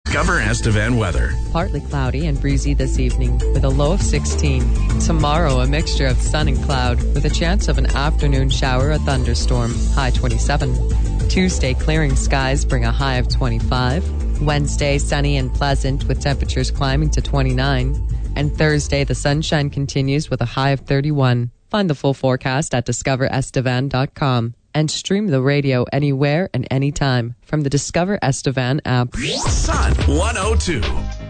Discover Estevan weather. Partly cloudy and breezy this evening with a low of 16. Tomorrow, a mixture of sun and cloud with a chance of an afternoon shower or thunderstorm, high 27. Tuesday, clearing skies bring a high of 25. Wednesday, sunny and pleasant with temperatures climbing to 29. And Thursday, the sunshine continues with a high of 31. Find the full forecast at discoverestevan.com. And stream the radio anywhere and anytime from the Discover Estevan app. Sun 102.